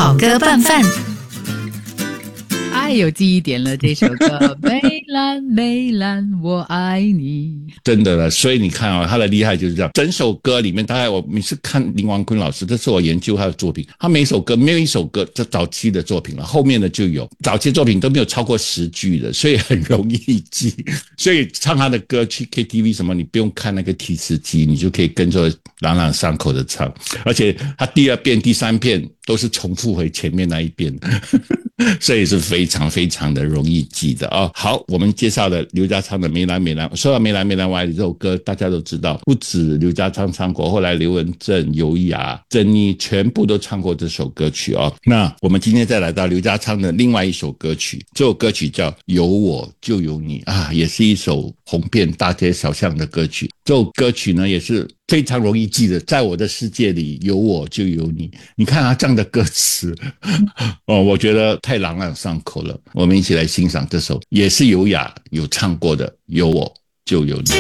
好歌拌饭。 有记忆点了这首歌梅兰梅兰我爱你， 真的了。所以你看他的厉害就是这样，整首歌里面大概我每次看林王坤老师，这是我研究他的作品，他每一首歌没有一首歌这早期的作品了，后面的就有，早期作品都没有超过10句的，所以很容易记。所以唱他的歌去 KTV 什么，你不用看那个提词机，你就可以跟着朗朗上口的唱，而且他第2遍第3遍都是重复回前面那一遍所以是非常非常的容易记的啊。好，我们介绍了刘家昌的梅兰梅兰。说到梅兰梅兰我爱你这首歌，大家都知道，不止刘家昌唱过，后来刘文正、尤雅、珍妮全部都唱过这首歌曲哦。那我们今天再来到刘家昌的另外一首歌曲，这首歌曲叫有我就有你啊，也是一首红遍大街小巷的歌曲。这首歌曲呢也是非常容易记的，在我的世界里有我就有你。你看他这样的歌词我觉得太朗朗上口了。我们一起来欣赏这首也是尤雅有唱过的有我就有你。